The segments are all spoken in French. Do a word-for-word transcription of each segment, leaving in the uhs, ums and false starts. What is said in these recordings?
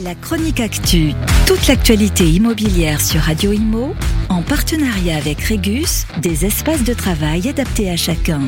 La chronique actu, toute l'actualité immobilière sur Radio Immo, en partenariat avec Régus, des espaces de travail adaptés à chacun.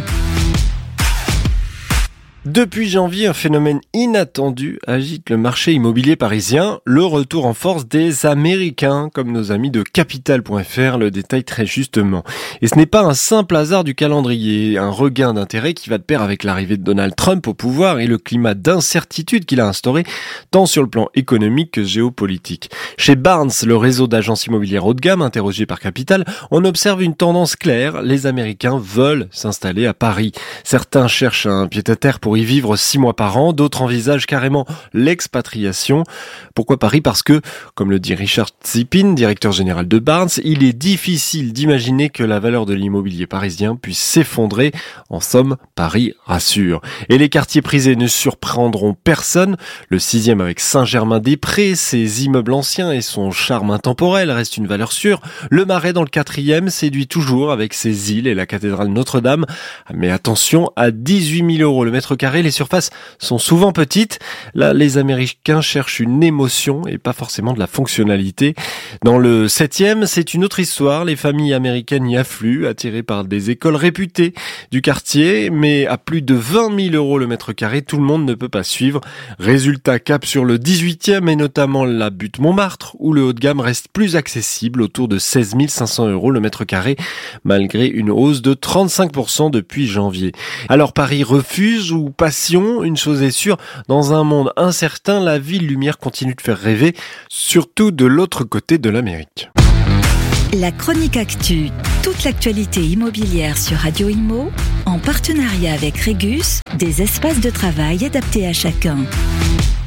Depuis janvier, un phénomène inattendu agite le marché immobilier parisien, le retour en force des Américains, comme nos amis de Capital point F R le détaillent très justement. Et ce n'est pas un simple hasard du calendrier, un regain d'intérêt qui va de pair avec l'arrivée de Donald Trump au pouvoir et le climat d'incertitude qu'il a instauré, tant sur le plan économique que géopolitique. Chez Barnes, le réseau d'agences immobilières haut de gamme interrogé par Capital, on observe une tendance claire, les Américains veulent s'installer à Paris. Certains cherchent un pied-à-terre pour y vivre six mois par an, d'autres envisagent carrément l'expatriation. Pourquoi Paris ? Parce que, comme le dit Richard Tsipin, directeur général de Barnes, il est difficile d'imaginer que la valeur de l'immobilier parisien puisse s'effondrer. En somme, Paris rassure. Et les quartiers prisés ne surprendront personne. Le sixième avec Saint-Germain-des-Prés, ses immeubles anciens et son charme intemporel restent une valeur sûre. Le Marais dans le quatrième séduit toujours avec ses îles et la cathédrale Notre-Dame. Mais attention, à dix-huit mille euros le mètre carré, les surfaces sont souvent petites. Là, les Américains cherchent une émotion et pas forcément de la fonctionnalité. Dans le septième, c'est une autre histoire. Les familles américaines y affluent, attirées par des écoles réputées du quartier, mais à plus de vingt mille euros le mètre carré, tout le monde ne peut pas suivre. Résultat, cap sur le dix-huitième et notamment la butte Montmartre, où le haut de gamme reste plus accessible, autour de seize mille cinq cents euros le mètre carré, malgré une hausse de trente-cinq pour cent depuis janvier. Alors Paris refuse ou passion, une chose est sûre, dans un monde incertain, la ville lumière continue de faire rêver, surtout de l'autre côté de l'Amérique. La chronique actu, toute l'actualité immobilière sur Radio Immo, en partenariat avec Régus, des espaces de travail adaptés à chacun.